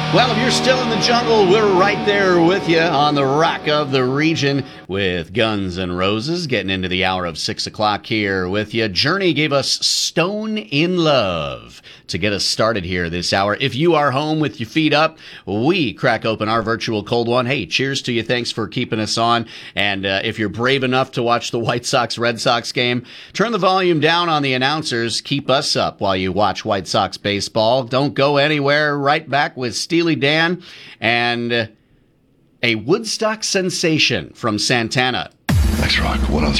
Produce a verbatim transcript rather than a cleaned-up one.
Well, if you're still in the jungle, we're right there with you on the Rock of the Region with Guns N' Roses, getting into the hour of six o'clock here with you. Journey gave us Stone in Love to get us started here this hour. If you are home with your feet up, we crack open our virtual cold one. Hey, cheers to you. Thanks for keeping us on. And uh, if you're brave enough to watch the White Sox-Red Sox game, turn the volume down on the announcers. Keep us up while you watch White Sox baseball. Don't go anywhere. Right back with Steely Dan and a Woodstock sensation from Santana. X-Rock one oh three.